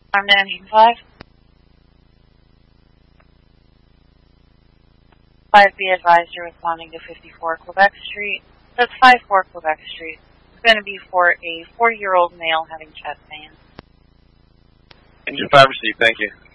I'm to engine 5. 5, be advised you're responding to 54 Quebec Street. That's 54 Quebec Street. It's going to be for a 40-year-old male having chest pain. Engine 5 received, thank you.